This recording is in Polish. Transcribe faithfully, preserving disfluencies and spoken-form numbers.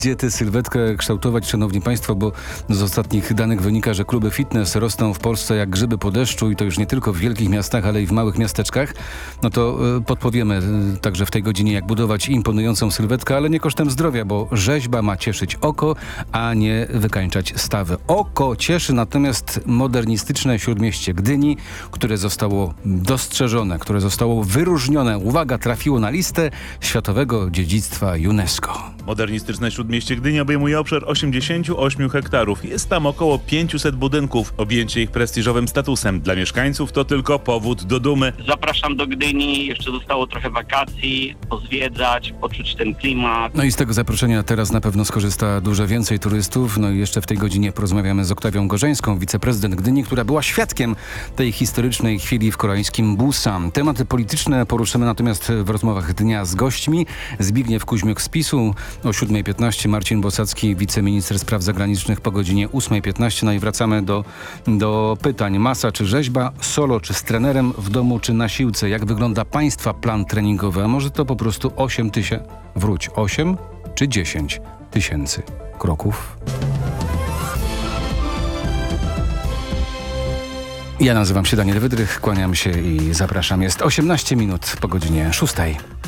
Diety, sylwetkę kształtować, szanowni państwo, bo z ostatnich danych wynika, że kluby fitness rosną w Polsce jak grzyby po deszczu i to już nie tylko w wielkich miastach, ale i w małych miasteczkach. No to y, podpowiemy y, także w tej godzinie, jak budować imponującą sylwetkę, ale nie kosztem zdrowia, bo rzeźba ma cieszyć oko, a nie wykańczać stawy. Oko cieszy natomiast modernistyczne śródmieście Gdyni, które zostało dostrzeżone, które zostało wyróżnione. Uwaga, trafiło na listę Światowego Dziedzictwa UNESCO. Modernistyczne śródmieście Gdyni obejmuje obszar osiemdziesiąt osiem hektarów. Jest tam około pięćset budynków. Objęcie ich prestiżowym statusem dla mieszkańców to tylko powód do dumy. Zapraszam do Gdyni, jeszcze zostało trochę wakacji, pozwiedzać, poczuć ten klimat. No i z tego zaproszenia teraz na pewno skorzysta dużo więcej turystów. No i jeszcze w tej godzinie porozmawiamy z Oktawią Gorzeńską, wiceprezydent Gdyni, która była świadkiem tej historycznej chwili w koreańskim Busan. Tematy polityczne poruszymy natomiast w rozmowach dnia z gośćmi. Zbigniew Kuźmiuk z PiSu, o siódma piętnaście Marcin Bosacki, wiceminister spraw zagranicznych po godzinie ósma piętnaście. No i wracamy do, do pytań. Masa czy rzeźba, solo czy z trenerem, w domu czy na siłce? Jak wygląda państwa plan treningowy? A może to po prostu osiem tysięcy, wróć, osiem czy dziesięć tysięcy kroków? Ja nazywam się Daniel Wydrych, kłaniam się i zapraszam. Jest osiemnaście minut po godzinie szóstej.